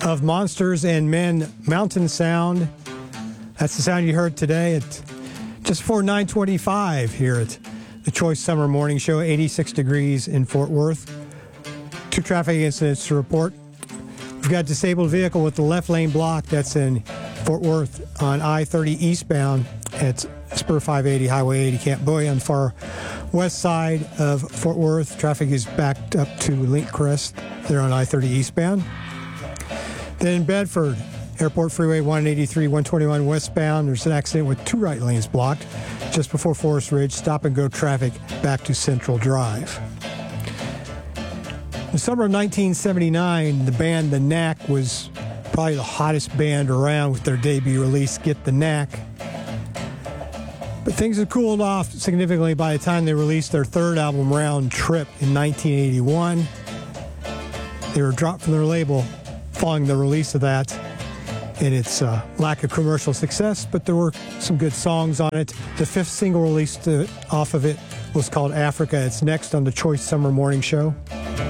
of Monsters and Men, Mountain Sound. That's the sound you heard today at just before 9:25 here at the Choice Summer Morning Show. 86 degrees in Fort Worth. 2 traffic incidents to report. We've got a disabled vehicle with the left lane blocked. That's in Fort Worth on I-30 eastbound at Spur 580, Highway 80, Camp Bowie on the far west side of Fort Worth. Traffic is backed up to Link Crest there on I-30 eastbound. Then in Bedford, Airport Freeway 183, 121 westbound, there's an accident with 2 right lanes blocked just before Forest Ridge. Stop and go traffic back to Central Drive. In the summer of 1979, the band The Knack was probably the hottest band around with their debut release, Get the Knack. But things had cooled off significantly by the time they released their third album, Round Trip, in 1981. They were dropped from their label following the release of that and its lack of commercial success, but there were some good songs on it. The 5th single released off of it was called Africa. It's next on the Choice Summer Morning Show.